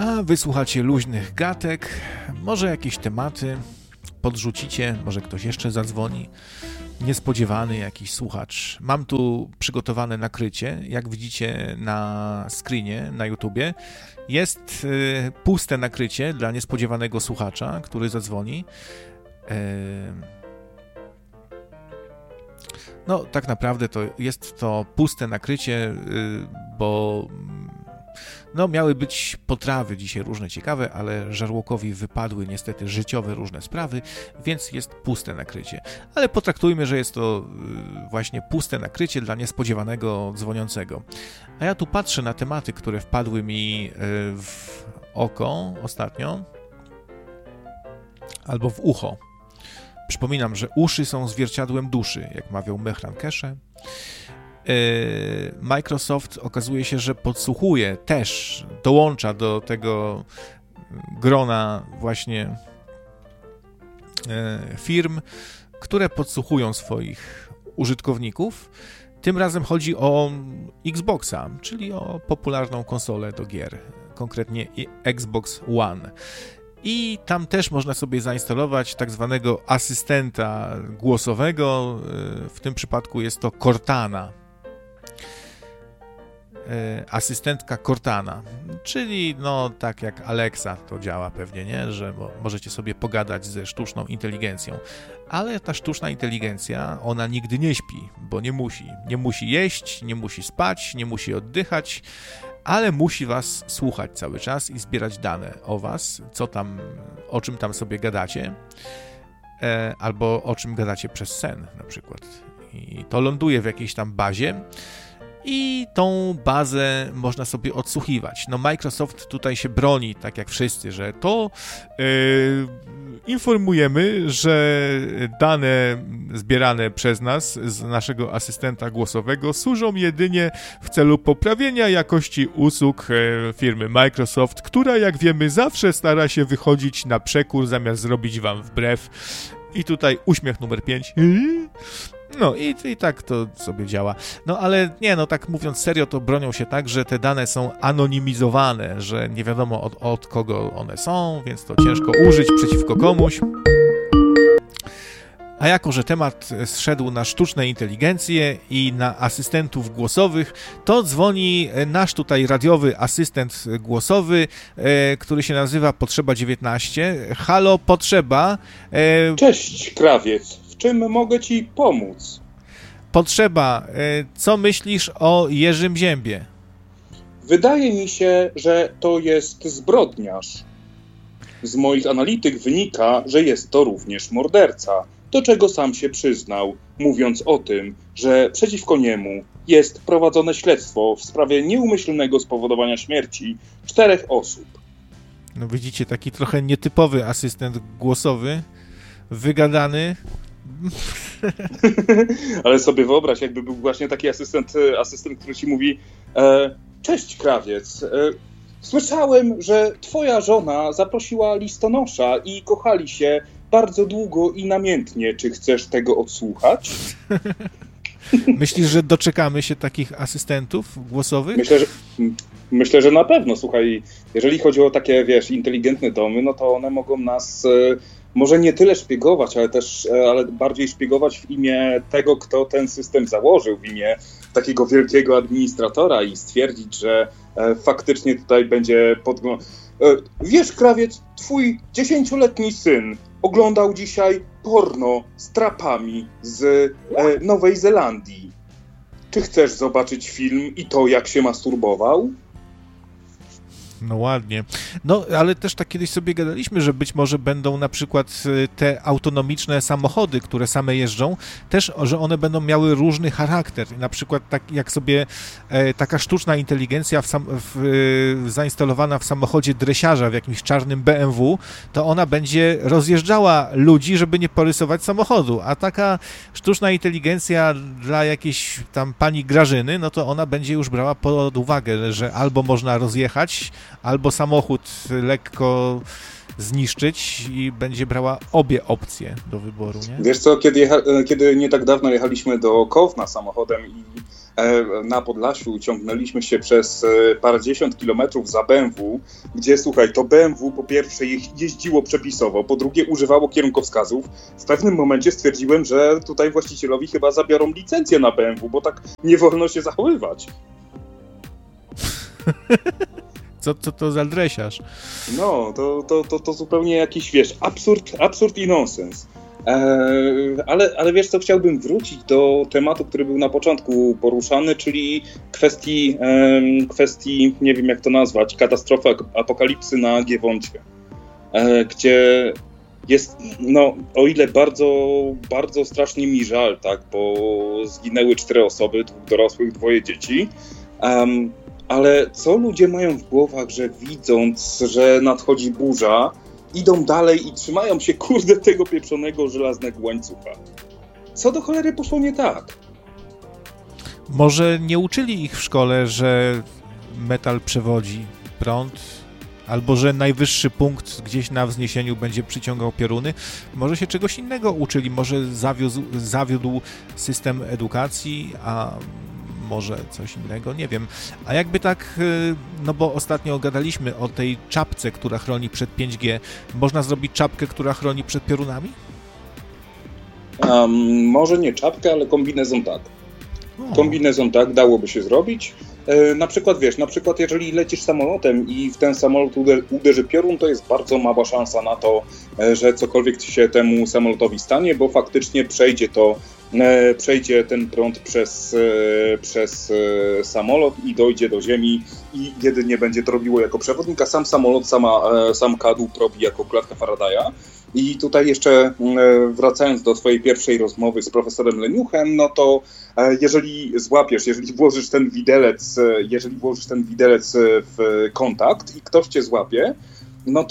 A wysłuchacie luźnych gatek, może jakieś tematy podrzucicie, może ktoś jeszcze zadzwoni, niespodziewany jakiś słuchacz. Mam tu przygotowane nakrycie, jak widzicie na screenie na YouTubie. Jest puste nakrycie dla niespodziewanego słuchacza, który zadzwoni. No, tak naprawdę to jest to puste nakrycie, bo miały być potrawy dzisiaj różne ciekawe, ale Żarłokowi wypadły niestety życiowe różne sprawy, więc jest puste nakrycie. Ale potraktujmy, że jest to właśnie puste nakrycie dla niespodziewanego dzwoniącego. A ja tu patrzę na tematy, które wpadły mi w oko ostatnio, albo w ucho. Przypominam, że uszy są zwierciadłem duszy, jak mawiał Mehran Keshe. Microsoft okazuje się, że podsłuchuje też, dołącza do tego grona właśnie firm, które podsłuchują swoich użytkowników. Tym razem chodzi o Xboxa, czyli o popularną konsolę do gier, konkretnie Xbox One. I tam też można sobie zainstalować tak zwanego asystenta głosowego, w tym przypadku jest to Cortana. Asystentka Cortana, czyli tak jak Alexa to działa pewnie, nie? Że możecie sobie pogadać ze sztuczną inteligencją, ale ta sztuczna inteligencja, ona nigdy nie śpi, bo nie musi jeść, nie musi spać, nie musi oddychać, ale musi was słuchać cały czas i zbierać dane o was, o czym tam sobie gadacie, albo o czym gadacie przez sen na przykład. I to ląduje w jakiejś tam bazie i tą bazę można sobie odsłuchiwać. Microsoft tutaj się broni, tak jak wszyscy, że to informujemy, że dane zbierane przez nas z naszego asystenta głosowego służą jedynie w celu poprawienia jakości usług firmy Microsoft, która, jak wiemy, zawsze stara się wychodzić na przekór, zamiast zrobić wam wbrew. I tutaj uśmiech numer 5. I tak to sobie działa. Ale nie, tak mówiąc serio, to bronią się tak, że te dane są anonimizowane, że nie wiadomo od kogo one są, więc to ciężko użyć przeciwko komuś. A jako, że temat zszedł na sztuczne inteligencje i na asystentów głosowych, to dzwoni nasz tutaj radiowy asystent głosowy, który się nazywa Potrzeba 19. Halo, Potrzeba. Cześć, krawiec. W czym mogę ci pomóc? Potrzeba, co myślisz o Jerzym Ziębie? Wydaje mi się, że to jest zbrodniarz. Z moich analityk wynika, że jest to również morderca, do czego sam się przyznał, mówiąc o tym, że przeciwko niemu jest prowadzone śledztwo w sprawie nieumyślnego spowodowania śmierci 4 osób. Widzicie, taki trochę nietypowy asystent głosowy, wygadany. Ale sobie wyobraź, jakby był właśnie taki asystent, który ci mówi: cześć, krawiec, słyszałem, że twoja żona zaprosiła listonosza i kochali się bardzo długo i namiętnie. Czy chcesz tego odsłuchać? Myślisz, że doczekamy się takich asystentów głosowych? Myślę, że na pewno. Słuchaj, jeżeli chodzi o takie, inteligentne domy, to one mogą nas może nie tyle szpiegować, ale bardziej szpiegować w imię tego, kto ten system założył, w imię takiego wielkiego administratora i stwierdzić, że faktycznie tutaj będzie wiesz, krawiec, twój 10-letni syn oglądał dzisiaj porno z trapami z Nowej Zelandii. Czy chcesz zobaczyć film i to, jak się masturbował? Ładnie. Ale też tak kiedyś sobie gadaliśmy, że być może będą na przykład te autonomiczne samochody, które same jeżdżą, też, że one będą miały różny charakter. Na przykład tak jak sobie taka sztuczna inteligencja zainstalowana w samochodzie dresiarza, w jakimś czarnym BMW, to ona będzie rozjeżdżała ludzi, żeby nie porysować samochodu, a taka sztuczna inteligencja dla jakiejś tam pani Grażyny, to ona będzie już brała pod uwagę, że albo można rozjechać, albo samochód lekko zniszczyć i będzie brała obie opcje do wyboru, nie? Wiesz co, kiedy nie tak dawno jechaliśmy do Kowna samochodem i na Podlasiu ciągnęliśmy się przez parędziesiąt kilometrów za BMW, gdzie słuchaj, to BMW po pierwsze jeździło przepisowo, po drugie używało kierunkowskazów. W pewnym momencie stwierdziłem, że tutaj właścicielowi chyba zabiorą licencję na BMW, bo tak nie wolno się zachowywać. Co to za dresiarz? No, to zupełnie jakiś, wiesz, absurd i nonsens. Ale wiesz co, chciałbym wrócić do tematu, który był na początku poruszany, czyli kwestii, nie wiem jak to nazwać, katastrofy, apokalipsy na Giewoncie, gdzie jest, no o ile bardzo, bardzo strasznie mi żal, tak, bo zginęły 4 osoby, 2 dorosłych, 2 dzieci, ale co ludzie mają w głowach, że widząc, że nadchodzi burza, idą dalej i trzymają się, kurde, tego pieprzonego żelaznego łańcucha. Co do cholery poszło nie tak? Może nie uczyli ich w szkole, że metal przewodzi prąd, albo że najwyższy punkt gdzieś na wzniesieniu będzie przyciągał pioruny. Może się czegoś innego uczyli, może zawiódł system edukacji, a może coś innego, nie wiem. A jakby tak, no bo ostatnio gadaliśmy o tej czapce, która chroni przed 5G. Można zrobić czapkę, która chroni przed piorunami? Może nie czapkę, ale kombinezon tak. Kombinezon tak, dałoby się zrobić. Na przykład, wiesz, jeżeli lecisz samolotem i w ten samolot uderzy piorun, to jest bardzo mała szansa na to, że cokolwiek się temu samolotowi stanie, bo faktycznie przejdzie ten prąd przez samolot i dojdzie do ziemi i jedynie będzie to robiło jako przewodnik, a sam samolot, sam kadłub robi jako klatka Faradaya. I tutaj jeszcze wracając do swojej pierwszej rozmowy z profesorem Leniuchem, no to jeżeli włożysz ten widelec w kontakt i ktoś cię złapie, no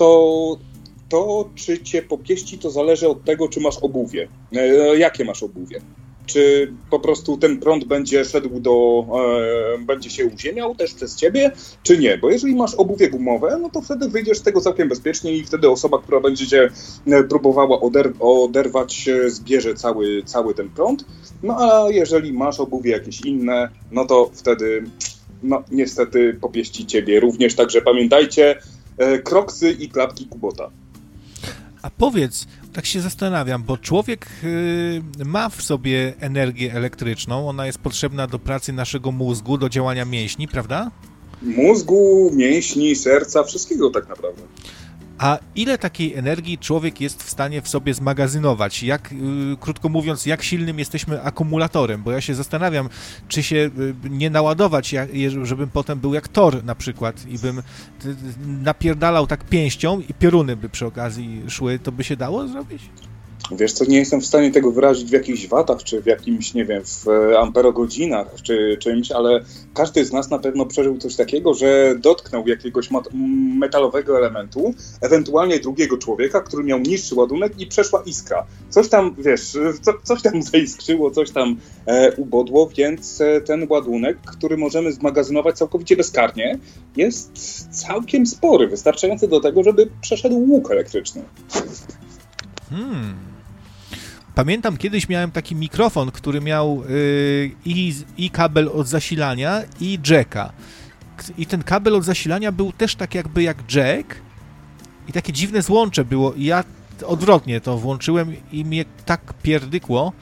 to czy cię popieści, to zależy od tego, czy masz obuwie. Jakie masz obuwie? Czy po prostu ten prąd będzie będzie się uziemiał też przez ciebie, czy nie? Bo jeżeli masz obuwie gumowe, no to wtedy wyjdziesz z tego całkiem bezpiecznie i wtedy osoba, która będzie cię próbowała oderwać, zbierze cały ten prąd. No a jeżeli masz obuwie jakieś inne, no to wtedy, no niestety popieści ciebie również. Także pamiętajcie, kroksy i klapki Kubota. A powiedz, tak się zastanawiam, bo człowiek ma w sobie energię elektryczną, ona jest potrzebna do pracy naszego mózgu, do działania mięśni, prawda? Mózgu, mięśni, serca, wszystkiego tak naprawdę. A ile takiej energii człowiek jest w stanie w sobie zmagazynować? Krótko mówiąc, jak silnym jesteśmy akumulatorem? Bo ja się zastanawiam, czy się nie naładować, żebym potem był jak Thor na przykład i bym napierdalał tak pięścią i pioruny by przy okazji szły, to by się dało zrobić? Wiesz co, nie jestem w stanie tego wyrazić w jakichś watach, czy w jakimś, nie wiem, w amperogodzinach, czy czymś, ale każdy z nas na pewno przeżył coś takiego, że dotknął jakiegoś metalowego elementu, ewentualnie drugiego człowieka, który miał niższy ładunek i przeszła iskra. Coś tam, wiesz, coś tam zaiskrzyło, coś tam ubodło, więc ten ładunek, który możemy zmagazynować całkowicie bezkarnie, jest całkiem spory, wystarczający do tego, żeby przeszedł łuk elektryczny. Pamiętam, kiedyś miałem taki mikrofon, który miał i kabel od zasilania, i jacka. I ten kabel od zasilania był też tak jakby jak jack i takie dziwne złącze było. I ja odwrotnie to włączyłem i mnie tak pierdykło.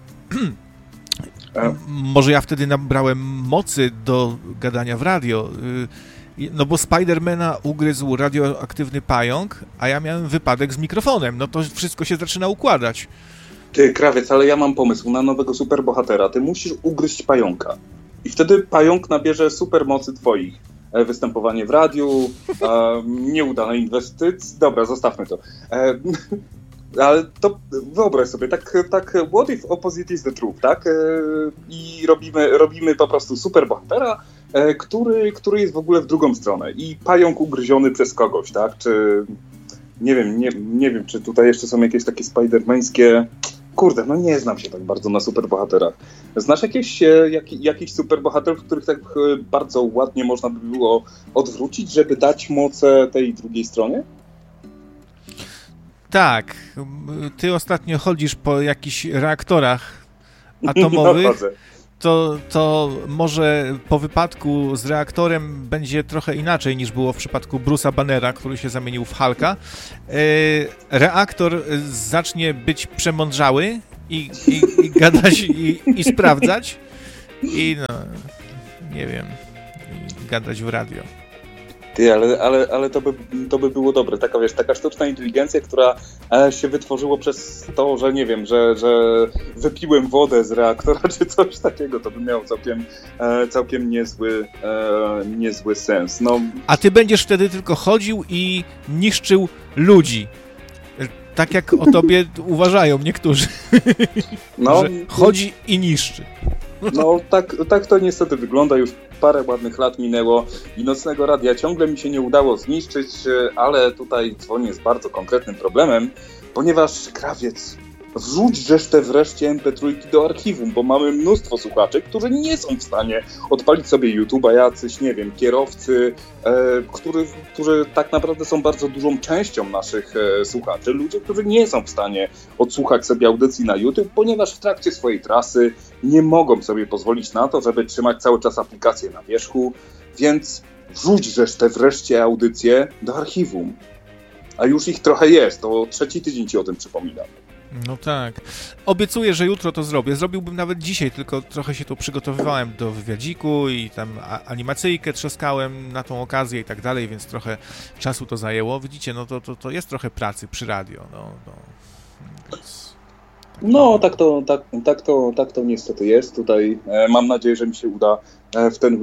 Może ja wtedy nabrałem mocy do gadania w radio. No bo Spidermana ugryzł radioaktywny pająk, a ja miałem wypadek z mikrofonem. No to wszystko się zaczyna układać. Ty, krawiec, ale ja mam pomysł na nowego superbohatera. Ty musisz ugryźć pająka. I wtedy pająk nabierze supermocy twoich. Występowanie w radiu, nieudane inwestycje. Dobra, zostawmy to. Ale to wyobraź sobie, tak what if opposite is the truth, tak? I robimy po prostu superbohatera, który jest w ogóle w drugą stronę. I pająk ugryziony przez kogoś, tak? Czy... Nie wiem, czy tutaj jeszcze są jakieś takie spidermańskie Kurde, no nie znam się tak bardzo na superbohaterach. Znasz jakiś superbohaterów, których tak bardzo ładnie można by było odwrócić, żeby dać moce tej drugiej stronie? Tak. Ty ostatnio chodzisz po jakichś reaktorach atomowych. No, to może po wypadku z reaktorem będzie trochę inaczej niż było w przypadku Bruce'a Bannera, który się zamienił w Hulka. Reaktor zacznie być przemądrzały i gadać i sprawdzać i no, nie wiem, i gadać w radio. Ty, ale to by było dobre. Taka sztuczna inteligencja, która się wytworzyło przez to, że nie wiem, że wypiłem wodę z reaktora czy coś takiego, to by miało całkiem niezły sens. No. A ty będziesz wtedy tylko chodził i niszczył ludzi. Tak jak o tobie uważają niektórzy. No, że chodzi i niszczy. No tak to niestety wygląda. Już parę ładnych lat minęło i Nocnego Radia ciągle mi się nie udało zniszczyć, ale tutaj dzwonię z bardzo konkretnym problemem, ponieważ Krawiec, wrzuć resztę wreszcie MP3 do archiwum, bo mamy mnóstwo słuchaczy, którzy nie są w stanie odpalić sobie YouTube'a, jacyś, nie wiem, kierowcy, którzy tak naprawdę są bardzo dużą częścią naszych słuchaczy, ludzie, którzy nie są w stanie odsłuchać sobie audycji na YouTube, ponieważ w trakcie swojej trasy nie mogą sobie pozwolić na to, żeby trzymać cały czas aplikację na wierzchu, więc wrzuć resztę wreszcie audycje do archiwum. A już ich trochę jest, to 3. tydzień ci o tym przypominam. No tak. Obiecuję, że jutro to zrobię. Zrobiłbym nawet dzisiaj, tylko trochę się tu przygotowywałem do wywiadziku i tam animacyjkę trzaskałem na tą okazję i tak dalej, więc trochę czasu to zajęło. Widzicie, no to jest trochę pracy przy radio. Więc... No, tak to niestety jest. Tutaj mam nadzieję, że mi się uda w ten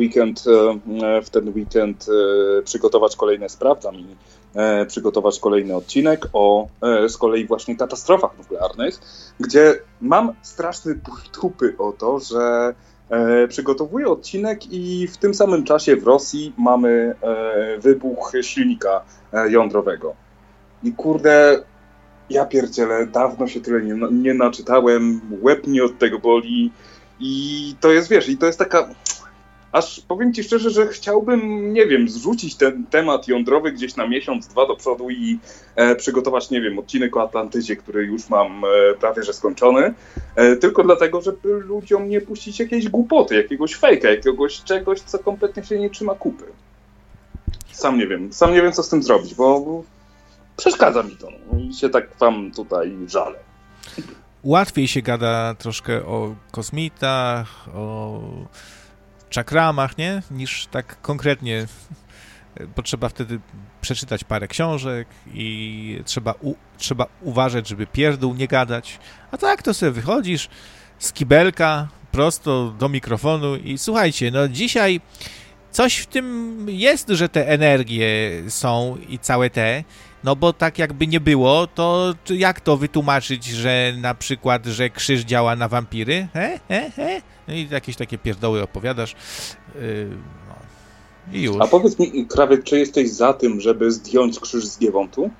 weekend przygotować kolejne, sprawdzam i przygotować kolejny odcinek o z kolei właśnie katastrofach nuklearnych, gdzie mam straszny ból dupy o to, że przygotowuję odcinek i w tym samym czasie w Rosji mamy wybuch silnika jądrowego. I kurde, ja pierdzielę, dawno się tyle nie naczytałem, łeb mnie od tego boli i to jest, wiesz, i to jest taka... Aż powiem ci szczerze, że chciałbym, nie wiem, zrzucić ten temat jądrowy gdzieś na miesiąc, 2 do przodu i przygotować, nie wiem, odcinek o Atlantydzie, który już mam prawie że skończony, tylko dlatego, żeby ludziom nie puścić jakiejś głupoty, jakiegoś fejka, jakiegoś czegoś, co kompletnie się nie trzyma kupy. Sam nie wiem, co z tym zrobić, bo przeszkadza mi to i się tak wam tutaj żalę. Łatwiej się gada troszkę o kosmitach, o czakramach, nie? Niż tak konkretnie, bo trzeba wtedy przeczytać parę książek i trzeba uważać, żeby pierdół nie gadać. A tak to sobie wychodzisz z kibelka prosto do mikrofonu i słuchajcie, no dzisiaj coś w tym jest, że te energie są i całe te, no bo tak jakby nie było, to jak to wytłumaczyć, że na przykład, że krzyż działa na wampiry? No i jakieś takie pierdoły opowiadasz. No. I już. A powiedz mi, Krawiec, czy jesteś za tym, żeby zdjąć krzyż z Giewontu?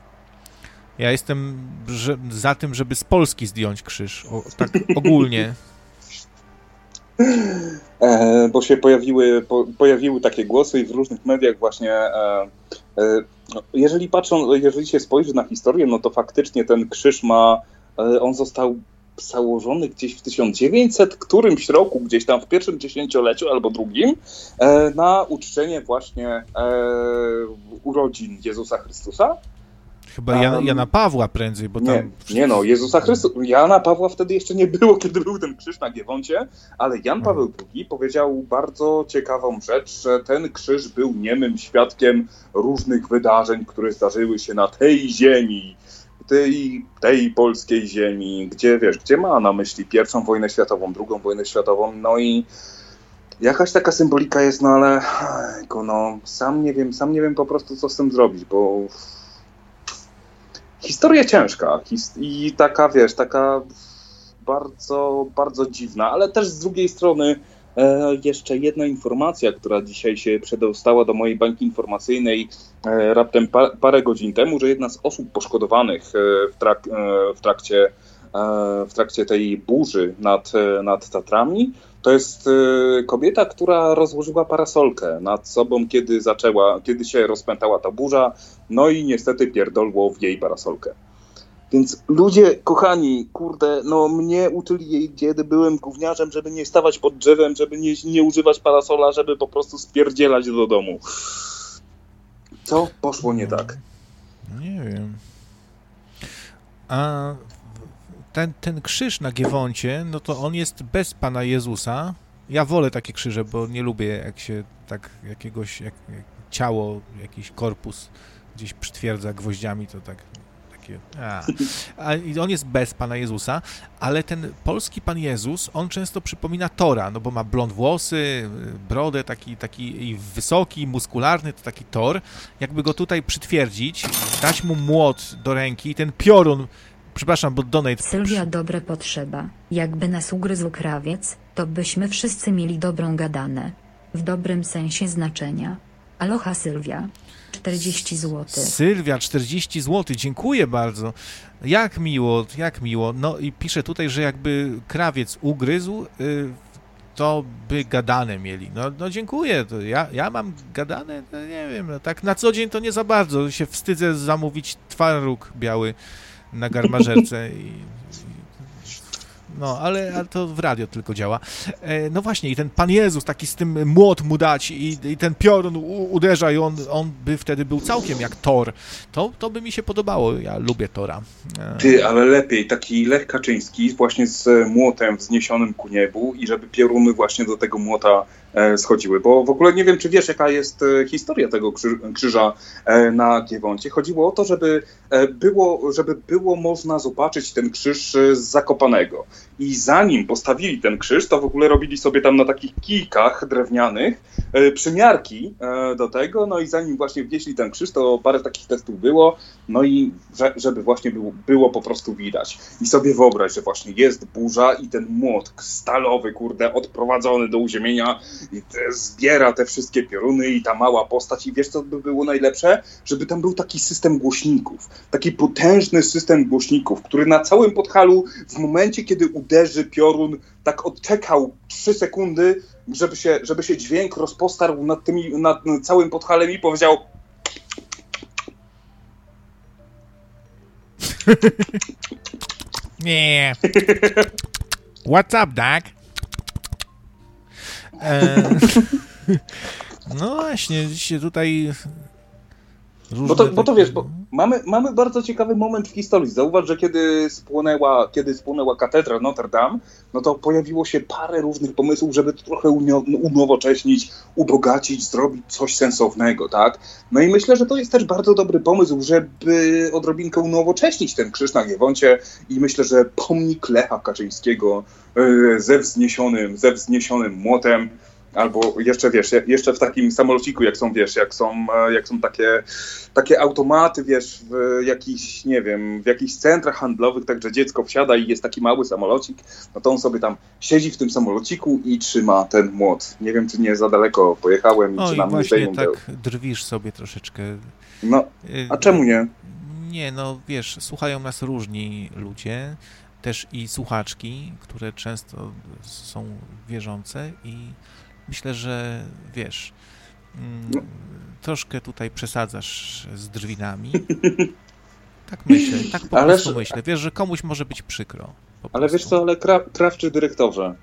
Ja jestem za tym, żeby z Polski zdjąć krzyż. Tak ogólnie. Bo się pojawiły takie głosy i w różnych mediach właśnie... Jeżeli się spojrzy na historię, no to faktycznie ten krzyż on został założony gdzieś w 1900 którymś roku, gdzieś tam w pierwszym dziesięcioleciu albo drugim, na uczczenie właśnie urodzin Jezusa Chrystusa. Chyba Jana Pawła prędzej, bo tam... Nie, Jezusa Chrystusa. Jana Pawła wtedy jeszcze nie było, kiedy był ten krzyż na Giewoncie, ale Jan Paweł II powiedział bardzo ciekawą rzecz, że ten krzyż był niemym świadkiem różnych wydarzeń, które zdarzyły się na tej ziemi, tej polskiej ziemi, gdzie ma na myśli I wojnę światową, II wojnę światową, no i jakaś taka symbolika jest, no ale sam nie wiem po prostu, co z tym zrobić, bo historia ciężka i taka, wiesz, taka bardzo, bardzo dziwna, ale też z drugiej strony jeszcze jedna informacja, która dzisiaj się przedostała do mojej bańki informacyjnej raptem parę godzin temu, że jedna z osób poszkodowanych w trakcie w trakcie tej burzy nad Tatrami, to jest kobieta, która rozłożyła parasolkę nad sobą, kiedy się rozpętała ta burza, no i niestety pierdolło w jej parasolkę. Więc ludzie, kochani, kurde, no mnie uczyli jej, kiedy byłem gówniarzem, żeby nie stawać pod drzewem, żeby nie używać parasola, żeby po prostu spierdzielać do domu. Co poszło nie tak? Nie wiem. A ten krzyż na Giewoncie, no to on jest bez Pana Jezusa. Ja wolę takie krzyże, bo nie lubię, jak się tak jakiegoś ciało, jakiś korpus gdzieś przytwierdza gwoździami, to tak takie... I on jest bez Pana Jezusa, ale ten polski Pan Jezus, on często przypomina Tora, no bo ma blond włosy, brodę, taki i wysoki, muskularny, to taki Thor. Jakby go tutaj przytwierdzić, dać mu młot do ręki i ten piorun, przepraszam, bo donate... Sylwia, dobre potrzeba. Jakby nas ugryzł krawiec, to byśmy wszyscy mieli dobrą gadanę. W dobrym sensie znaczenia. Aloha Sylwia. 40 zł. Sylwia, 40 zł, dziękuję bardzo. Jak miło, jak miło. No i pisze tutaj, że jakby krawiec ugryzł, to by gadane mieli. No dziękuję. To ja mam gadane? No nie wiem, no tak na co dzień to nie za bardzo. Się wstydzę zamówić twaróg biały na garmażerce no, ale to w radio tylko działa. No właśnie, i ten Pan Jezus, taki z tym młot mu dać i ten piorun uderza i on by wtedy był całkiem jak Thor. To by mi się podobało, ja lubię Tora. Ty, ale lepiej, taki Lech Kaczyński właśnie z młotem wzniesionym ku niebu i żeby pioruny właśnie do tego młota schodziły, bo w ogóle nie wiem, czy wiesz, jaka jest historia tego krzyża na Giewoncie. Chodziło o to, żeby było można zobaczyć ten krzyż z Zakopanego. I zanim postawili ten krzyż, to w ogóle robili sobie tam na takich kijkach drewnianych przymiarki do tego, no i zanim właśnie wnieśli ten krzyż, to parę takich testów było, no i żeby właśnie było po prostu widać. I sobie wyobraź, że właśnie jest burza i ten młot stalowy, kurde, odprowadzony do uziemienia i zbiera te wszystkie pioruny i ta mała postać. I wiesz, co by było najlepsze? Żeby tam był taki system głośników, taki potężny system głośników, który na całym Podhalu w momencie, kiedy uderzy piorun, tak odczekał 3 sekundy, żeby się dźwięk rozpostarł nad całym Podhalem i powiedział: nie. What's up, Doc? No właśnie, dzisiaj tutaj różne bo to wiesz, bo mamy bardzo ciekawy moment w historii. Zauważ, że kiedy spłonęła katedra Notre Dame, no to pojawiło się parę różnych pomysłów, żeby to trochę unowocześnić, ubogacić, zrobić coś sensownego, tak? No i myślę, że to jest też bardzo dobry pomysł, żeby odrobinkę unowocześnić ten krzyż na Giewoncie i myślę, że pomnik Lecha Kaczyńskiego ze wzniesionym młotem, albo jeszcze, wiesz, jeszcze w takim samolociku, jak są takie automaty, wiesz, w jakichś, nie wiem, w jakichś centrach handlowych, także dziecko wsiada i jest taki mały samolocik, no to on sobie tam siedzi w tym samolociku i trzyma ten młot. Nie wiem, czy nie za daleko pojechałem i czy nam nie zdejmą. Tak drwisz sobie troszeczkę. No, a czemu nie? Nie, no wiesz, słuchają nas różni ludzie, też i słuchaczki, które często są wierzące i myślę, że wiesz, troszkę tutaj przesadzasz z drwinami. Tak myślę, tak po prostu myślę. Wiesz, że komuś może być przykro. Ale wiesz co, ale krawczy dyrektorze.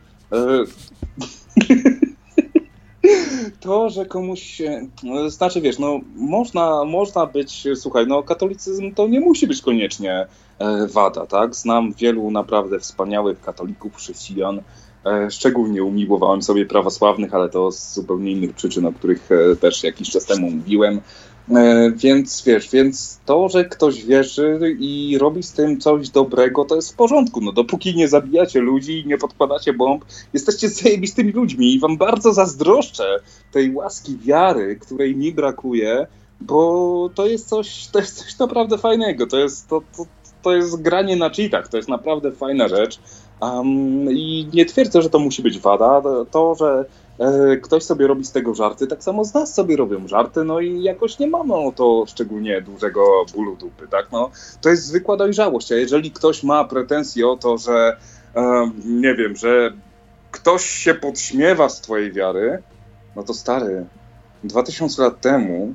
To, że komuś, znaczy wiesz, no można być, słuchaj, no katolicyzm to nie musi być koniecznie wada, tak? Znam wielu naprawdę wspaniałych katolików, chrześcijan. Szczególnie umiłowałem sobie prawosławnych, ale to z zupełnie innych przyczyn, o których też jakiś czas temu mówiłem. Więc to, że ktoś wierzy i robi z tym coś dobrego, to jest w porządku. No dopóki nie zabijacie ludzi i nie podkładacie bomb, jesteście zajebistymi ludźmi i wam bardzo zazdroszczę tej łaski wiary, której mi brakuje, bo to jest coś naprawdę fajnego. To jest granie na cheatach, to jest naprawdę fajna rzecz. I nie twierdzę, że to musi być wada. To, że ktoś sobie robi z tego żarty, tak samo z nas sobie robią żarty, no i jakoś nie mamy o to szczególnie dużego bólu dupy, tak? No, to jest zwykła dojrzałość, a jeżeli ktoś ma pretensje o to, że nie wiem, że ktoś się podśmiewa z twojej wiary, no to stary, 2000 lat temu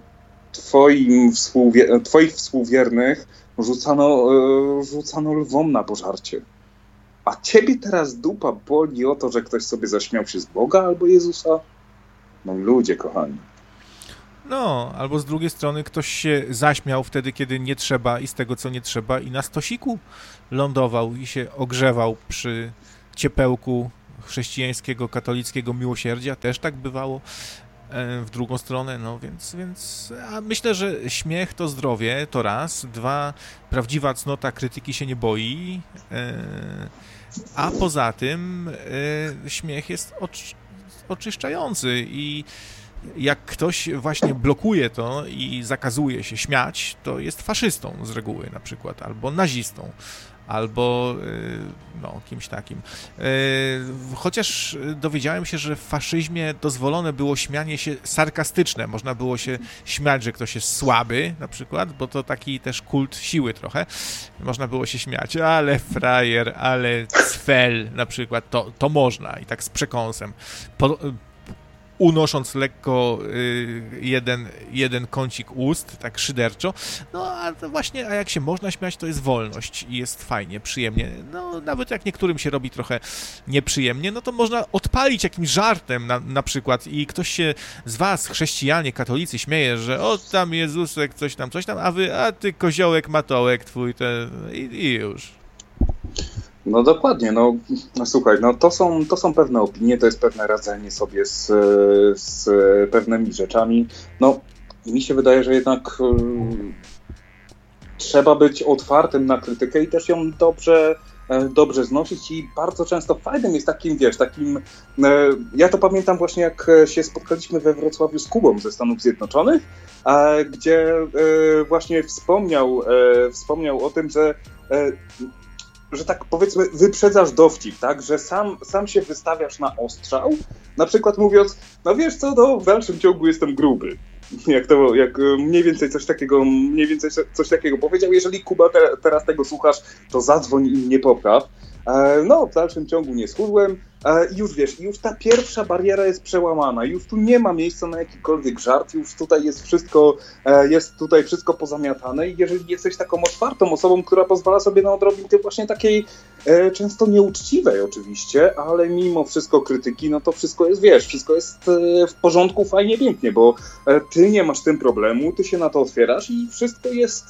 twoich współwiernych rzucano lwom na pożarcie. A ciebie teraz dupa boli o to, że ktoś sobie zaśmiał się z Boga albo Jezusa? No ludzie kochani. No, albo z drugiej strony ktoś się zaśmiał wtedy, kiedy nie trzeba i z tego, co nie trzeba i na stosiku lądował i się ogrzewał przy ciepełku chrześcijańskiego, katolickiego miłosierdzia. Też tak bywało w drugą stronę, no więc a myślę, że śmiech to zdrowie, to raz. Dwa, prawdziwa cnota krytyki się nie boi, a poza tym śmiech jest oczyszczający i jak ktoś właśnie blokuje to i zakazuje się śmiać, to jest faszystą z reguły na przykład, albo nazistą, albo no, kimś takim. Chociaż dowiedziałem się, że w faszyzmie dozwolone było śmianie się sarkastyczne. Można było się śmiać, że ktoś jest słaby na przykład, bo to taki też kult siły trochę. Można było się śmiać, ale frajer, ale cfel na przykład, to można i tak z przekąsem. Unosząc lekko jeden kącik ust, tak szyderczo. No, a to właśnie, a jak się można śmiać, to jest wolność i jest fajnie, przyjemnie. No, nawet jak niektórym się robi trochę nieprzyjemnie, no to można odpalić jakimś żartem na przykład i ktoś się z was, chrześcijanie, katolicy, śmieje, że o tam Jezusek, coś tam, a ty koziołek, matołek twój, i już. No dokładnie, no słuchaj, no to są pewne opinie, to jest pewne radzenie sobie z pewnymi rzeczami. No mi się wydaje, że jednak trzeba być otwartym na krytykę i też ją dobrze znosić i bardzo często fajnym jest takim, ja to pamiętam właśnie jak się spotkaliśmy we Wrocławiu z Kubą ze Stanów Zjednoczonych, gdzie właśnie wspomniał o tym, że tak powiedzmy wyprzedzasz dowcip, tak, że sam się wystawiasz na ostrzał, na przykład mówiąc, no wiesz co, no w dalszym ciągu jestem gruby. Jak mniej więcej coś takiego powiedział. Jeżeli Kuba teraz tego słuchasz, to zadzwoń i mnie popraw. No, w dalszym ciągu nie schudłem i już wiesz, już ta pierwsza bariera jest przełamana, już tu nie ma miejsca na jakikolwiek żart, już tutaj jest wszystko pozamiatane i jeżeli jesteś taką otwartą osobą, która pozwala sobie na odrobinę właśnie takiej często nieuczciwej oczywiście, ale mimo wszystko krytyki, no to wszystko jest, wiesz, wszystko jest w porządku, fajnie, pięknie, bo ty nie masz z tym problemu, ty się na to otwierasz i wszystko jest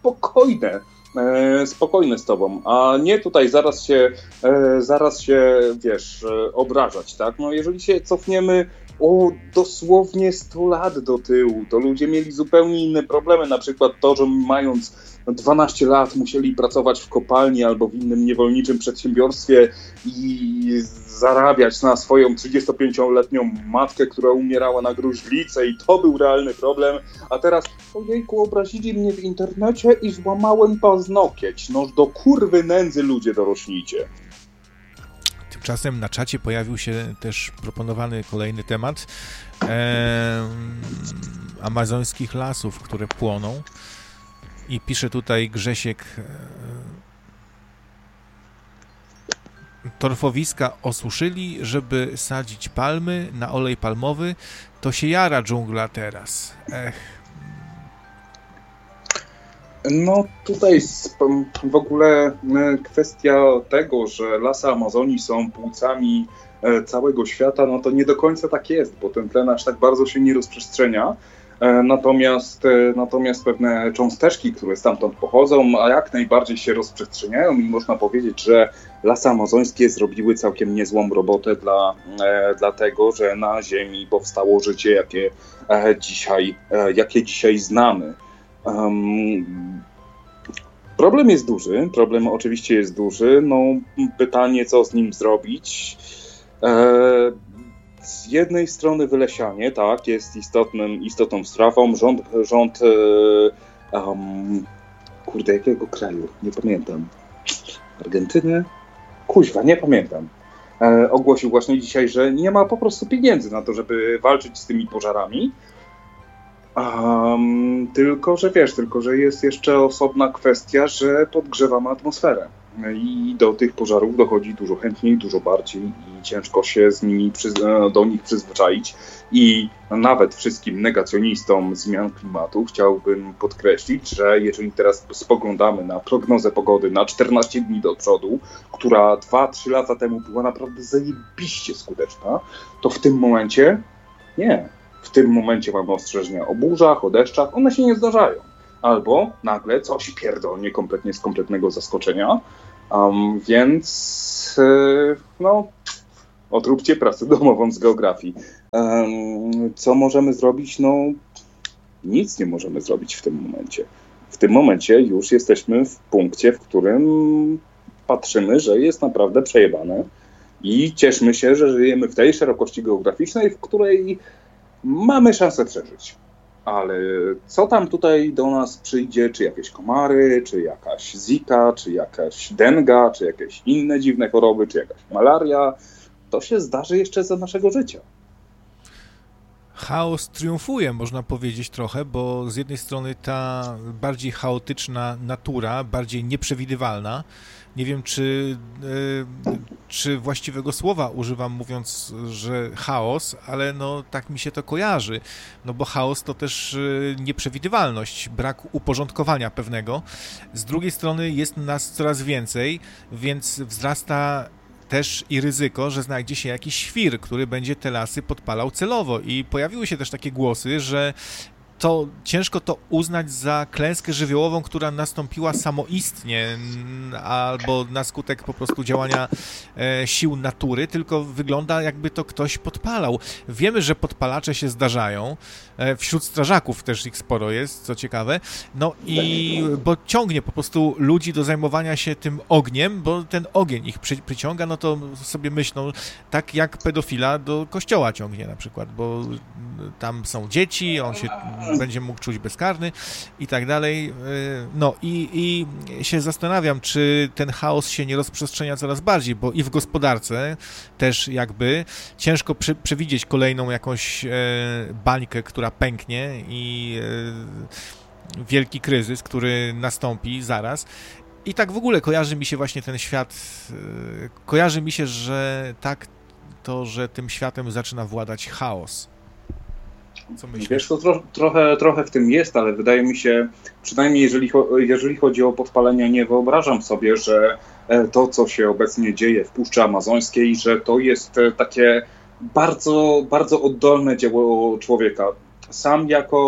spokojne z tobą, a nie tutaj zaraz się, wiesz, obrażać, tak? No jeżeli się cofniemy o dosłownie 100 lat do tyłu, to ludzie mieli zupełnie inne problemy, na przykład to, że mając 12 lat musieli pracować w kopalni albo w innym niewolniczym przedsiębiorstwie i zarabiać na swoją 35-letnią matkę, która umierała na gruźlicę i to był realny problem, a teraz ojejku, obrazili mnie w internecie i złamałem paznokieć. No do kurwy nędzy ludzie dorośnijcie. Tymczasem na czacie pojawił się też proponowany kolejny temat amazońskich lasów, które płoną. I pisze tutaj Grzesiek, torfowiska osuszyli, żeby sadzić palmy na olej palmowy, to się jara dżungla teraz. No tutaj w ogóle kwestia tego, że lasy Amazonii są płucami całego świata, no to nie do końca tak jest, bo ten tlen aż tak bardzo się nie rozprzestrzenia. Natomiast pewne cząsteczki, które stamtąd pochodzą, a jak najbardziej się rozprzestrzeniają i można powiedzieć, że lasy amazońskie zrobiły całkiem niezłą robotę dla tego, że na Ziemi powstało życie, jakie dzisiaj znamy. Problem oczywiście jest duży, no pytanie, co z nim zrobić. Z jednej strony wylesianie, tak, jest istotną sprawą. Rząd jakiego kraju? Nie pamiętam. Argentyny? Kuźwa, nie pamiętam. ogłosił właśnie dzisiaj, że nie ma po prostu pieniędzy na to, żeby walczyć z tymi pożarami. Tylko że jest jeszcze osobna kwestia, że podgrzewamy atmosferę. I do tych pożarów dochodzi dużo chętniej, dużo bardziej i ciężko się do nich przyzwyczaić. I nawet wszystkim negacjonistom zmian klimatu chciałbym podkreślić, że jeżeli teraz spoglądamy na prognozę pogody na 14 dni do przodu, która 2-3 lata temu była naprawdę zajebiście skuteczna, to w tym momencie nie. W tym momencie mamy ostrzeżenia o burzach, o deszczach, one się nie zdarzają. Albo nagle coś pierdolnie kompletnie z kompletnego zaskoczenia. Więc odróbcie pracę domową z geografii. Co możemy zrobić? No nic nie możemy zrobić w tym momencie. W tym momencie już jesteśmy w punkcie, w którym patrzymy, że jest naprawdę przejebane i cieszmy się, że żyjemy w tej szerokości geograficznej, w której mamy szansę przeżyć. Ale co tam tutaj do nas przyjdzie, czy jakieś komary, czy jakaś zika, czy jakaś denga, czy jakieś inne dziwne choroby, czy jakaś malaria, to się zdarzy jeszcze za naszego życia. Chaos triumfuje, można powiedzieć trochę, bo z jednej strony ta bardziej chaotyczna natura, bardziej nieprzewidywalna, nie wiem, czy właściwego słowa używam, mówiąc, że chaos, ale no tak mi się to kojarzy, no bo chaos to też nieprzewidywalność, brak uporządkowania pewnego. Z drugiej strony jest nas coraz więcej, więc wzrasta też i ryzyko, że znajdzie się jakiś świr, który będzie te lasy podpalał celowo i pojawiły się też takie głosy, że to ciężko to uznać za klęskę żywiołową, która nastąpiła samoistnie albo na skutek po prostu działania sił natury, tylko wygląda jakby to ktoś podpalał. Wiemy, że podpalacze się zdarzają, wśród strażaków też ich sporo jest, co ciekawe, no i bo ciągnie po prostu ludzi do zajmowania się tym ogniem, bo ten ogień ich przyciąga, no to sobie myślą, tak jak pedofila do kościoła ciągnie na przykład, bo tam są dzieci, on się będzie mógł czuć bezkarny i tak dalej. No i się zastanawiam, czy ten chaos się nie rozprzestrzenia coraz bardziej, bo i w gospodarce też jakby ciężko przewidzieć kolejną jakąś bańkę, która pęknie i wielki kryzys, który nastąpi zaraz. I tak w ogóle kojarzy mi się właśnie ten świat, kojarzy mi się, że tak to, że tym światem zaczyna władać chaos. Co myślisz? Wiesz, to trochę w tym jest, ale wydaje mi się, przynajmniej jeżeli chodzi o podpalenie, nie wyobrażam sobie, że to, co się obecnie dzieje w Puszczy Amazońskiej, że to jest takie bardzo, bardzo oddolne dzieło człowieka. Sam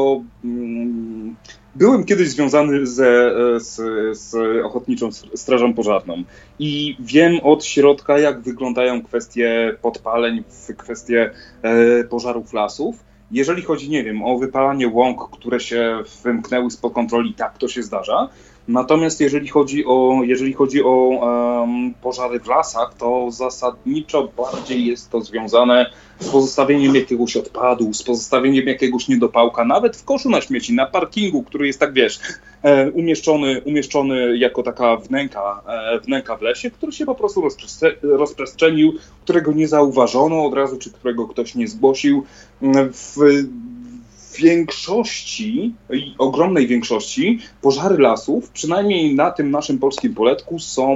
byłem kiedyś związany z Ochotniczą Strażą Pożarną i wiem od środka, jak wyglądają kwestie podpaleń, kwestie pożarów lasów. Jeżeli chodzi, nie wiem, o wypalanie łąk, które się wymknęły spod kontroli, tak, to się zdarza. Natomiast jeżeli chodzi o pożary w lasach, to zasadniczo bardziej jest to związane z pozostawieniem jakiegoś odpadu, z pozostawieniem jakiegoś niedopałka, nawet w koszu na śmieci, na parkingu, który jest tak, wiesz, umieszczony jako taka wnęka w lesie, który się po prostu rozprzestrzenił, którego nie zauważono od razu, czy którego ktoś nie zgłosił. W większości, ogromnej większości, pożary lasów, przynajmniej na tym naszym polskim poletku, są,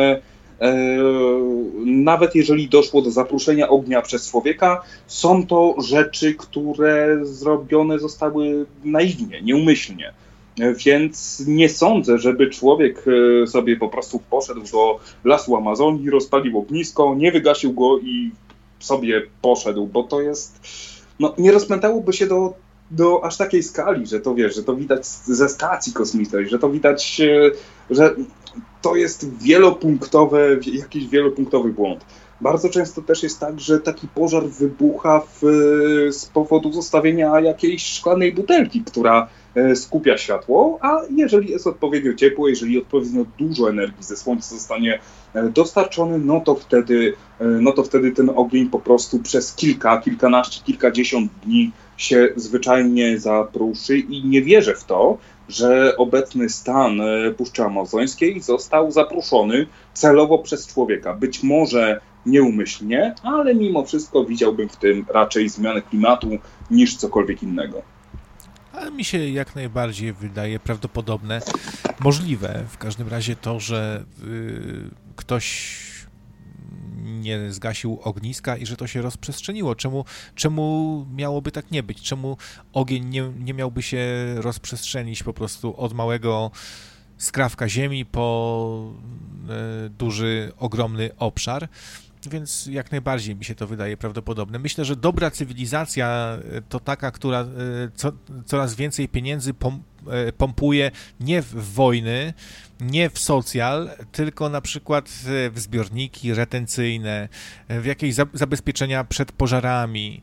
nawet jeżeli doszło do zaprószenia ognia przez człowieka, są to rzeczy, które zrobione zostały naiwnie, nieumyślnie. Więc nie sądzę, żeby człowiek sobie po prostu poszedł do lasu Amazonii, rozpalił ognisko, nie wygasił go i sobie poszedł, bo to jest, no nie rozpętałoby się do aż takiej skali, że to wiesz, że to widać ze stacji kosmicznej, że to widać, że to jest jakiś wielopunktowy błąd. Bardzo często też jest tak, że taki pożar wybucha z powodu zostawienia jakiejś szklanej butelki, która skupia światło, a jeżeli jest odpowiednio ciepło, jeżeli odpowiednio dużo energii ze słońca zostanie dostarczony, no to wtedy ten ogień po prostu przez kilkanaście, kilkadziesiąt dni się zwyczajnie zapruszy i nie wierzę w to, że obecny stan Puszczy Amazońskiej został zapruszony celowo przez człowieka. Być może nieumyślnie, ale mimo wszystko widziałbym w tym raczej zmianę klimatu niż cokolwiek innego. Ale mi się jak najbardziej wydaje prawdopodobne, możliwe w każdym razie to, że ktoś nie zgasił ogniska i że to się rozprzestrzeniło. Czemu miałoby tak nie być? Czemu ogień nie miałby się rozprzestrzenić po prostu od małego skrawka ziemi po duży, ogromny obszar? Więc jak najbardziej mi się to wydaje prawdopodobne. Myślę, że dobra cywilizacja to taka, która coraz więcej pieniędzy pompuje nie w wojny, nie w socjal, tylko na przykład w zbiorniki retencyjne, w jakieś zabezpieczenia przed pożarami,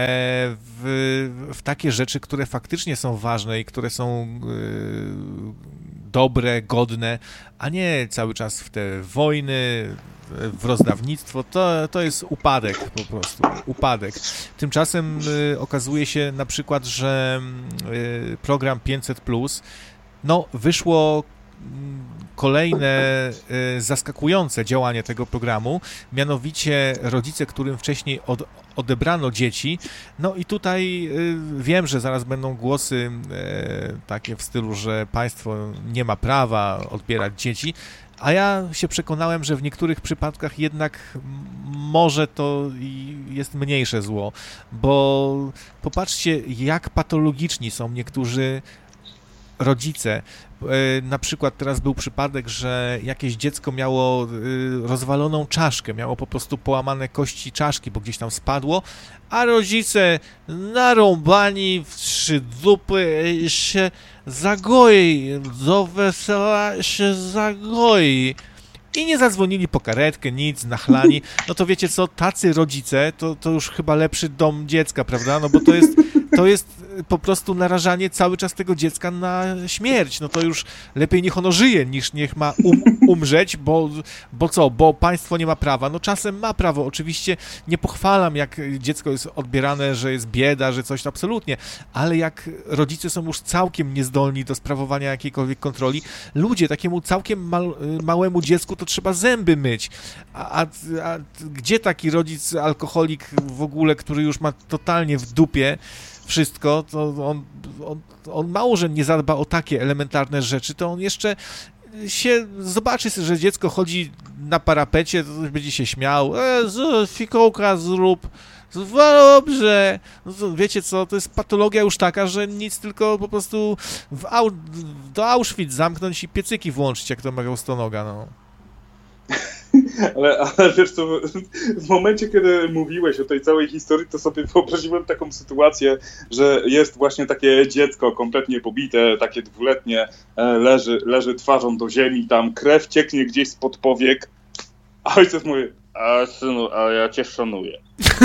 w takie rzeczy, które faktycznie są ważne i które są dobre, godne, a nie cały czas w te wojny, w rozdawnictwo. To jest upadek po prostu, upadek. Tymczasem okazuje się na przykład, że program 500+, no wyszło kolejne zaskakujące działanie tego programu, mianowicie rodzice, którym wcześniej odebrano dzieci. No i tutaj wiem, że zaraz będą głosy takie w stylu, że państwo nie ma prawa odbierać dzieci, a ja się przekonałem, że w niektórych przypadkach jednak może to jest mniejsze zło, bo popatrzcie, jak patologiczni są niektórzy rodzice. Na przykład teraz był przypadek, że jakieś dziecko miało rozwaloną czaszkę, miało po prostu połamane kości czaszki, bo gdzieś tam spadło, a rodzice narąbani w trzy dupy się zagoi, do wesela się zagoi. I nie zadzwonili po karetkę, nic, nachlani. No to wiecie co, tacy rodzice, to już chyba lepszy dom dziecka, prawda? No bo to jest po prostu narażanie cały czas tego dziecka na śmierć. No to już lepiej niech ono żyje, niż niech ma umrzeć, bo co? Bo państwo nie ma prawa. No czasem ma prawo. Oczywiście nie pochwalam, jak dziecko jest odbierane, że jest bieda, że coś, absolutnie. Ale jak rodzice są już całkiem niezdolni do sprawowania jakiejkolwiek kontroli, ludzie, takiemu całkiem małemu dziecku to trzeba zęby myć. A gdzie taki rodzic, alkoholik w ogóle, który już ma totalnie w dupie wszystko, to on mało, że nie zadba o takie elementarne rzeczy, to on jeszcze się zobaczy, że dziecko chodzi na parapecie, to będzie się śmiał, fikołka zrób, dobrze. No to wiecie co, to jest patologia już taka, że nic, tylko po prostu do Auschwitz zamknąć i piecyki włączyć, jak to mawiał Stonoga, no. Ale wiesz co, w momencie, kiedy mówiłeś o tej całej historii, to sobie wyobraziłem taką sytuację, że jest właśnie takie dziecko kompletnie pobite, takie 2-letnie, leży twarzą do ziemi, tam krew cieknie gdzieś spod powiek, a ojciec mówi, a synu, a ja cię szanuję.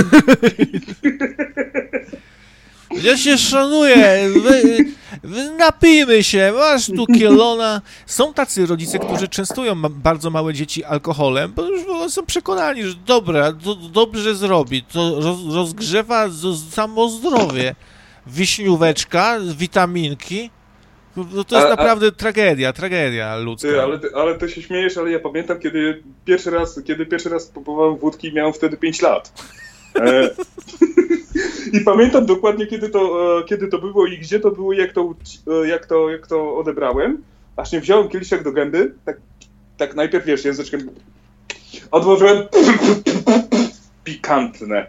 Ja się szanuję, napijmy się, masz tu kielona. Są tacy rodzice, którzy częstują bardzo małe dzieci alkoholem, bo już są przekonani, że dobra, to dobrze zrobi, to rozgrzewa samo zdrowie. Wiśnióweczka, witaminki. No to jest naprawdę tragedia ludzka. Ale ty się śmiejesz, ale ja pamiętam, kiedy pierwszy raz próbowałem wódki, miałem wtedy 5 lat. I pamiętam dokładnie, kiedy to było i gdzie to było, jak to odebrałem. Właśnie wziąłem kieliszek do gęby, tak najpierw, wiesz, języczkiem odłożyłem, pikantne.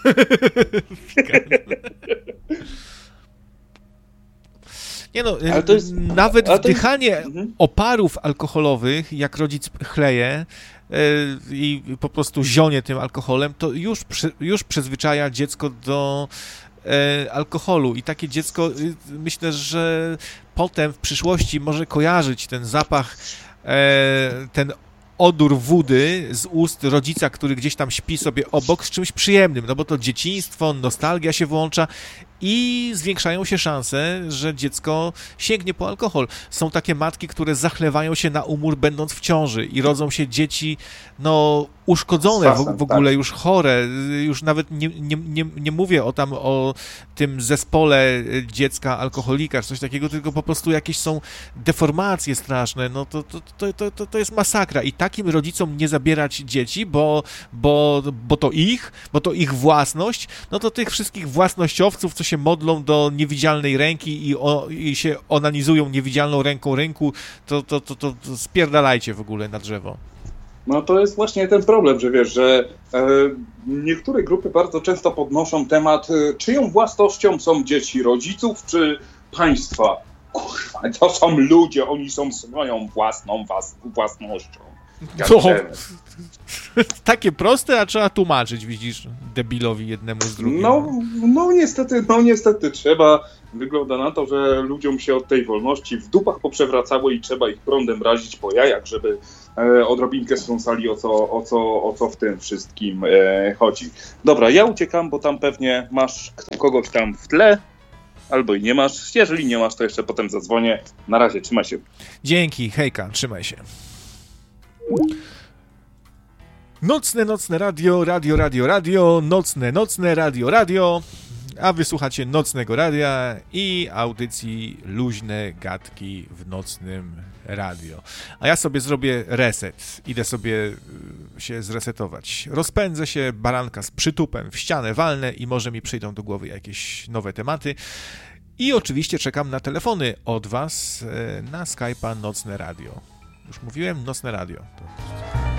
Nie no, nawet wdychanie oparów alkoholowych, jak rodzic chleje i po prostu zionie tym alkoholem, to już przyzwyczaja dziecko do alkoholu i takie dziecko, myślę, że potem w przyszłości może kojarzyć ten zapach, ten odór wody z ust rodzica, który gdzieś tam śpi sobie obok, z czymś przyjemnym, no bo to dzieciństwo, nostalgia się włącza i zwiększają się szanse, że dziecko sięgnie po alkohol. Są takie matki, które zachlewają się na umór, będąc w ciąży i rodzą się dzieci, no, uszkodzone, w ogóle już chore, już nawet nie mówię o tym zespole dziecka alkoholika, czy coś takiego, tylko po prostu jakieś są deformacje straszne, no to jest masakra i takim rodzicom nie zabierać dzieci, bo to ich własność, no to tych wszystkich własnościowców, co się modlą do niewidzialnej ręki i się onanizują niewidzialną ręką rynku, to spierdalajcie w ogóle na drzewo. No to jest właśnie ten problem, że wiesz, że niektóre grupy bardzo często podnoszą temat, czyją własnością są dzieci, rodziców czy państwa. Kurwa, to są ludzie, oni są swoją własnością. Takie proste, a trzeba tłumaczyć, widzisz, debilowi jednemu z drugim. No niestety trzeba. Wygląda na to, że ludziom się od tej wolności w dupach poprzewracało i trzeba ich prądem razić po jajach, żeby odrobinkę strząsali o co w tym wszystkim chodzi. Dobra, ja uciekam, bo tam pewnie masz kogoś tam w tle, albo i nie masz. Jeżeli nie masz, to jeszcze potem zadzwonię. Na razie, trzymaj się. Dzięki, hejka, trzymaj się. Nocne radio, nocne radio, a wysłuchacie Nocnego Radia i audycji Luźne Gadki w Nocnym Radio. A ja sobie zrobię reset, idę sobie się zresetować. Rozpędzę się, baranka z przytupem w ścianę walnę i może mi przyjdą do głowy jakieś nowe tematy. I oczywiście czekam na telefony od was na Skype'a Nocne Radio. Już mówiłem, Nocne Radio.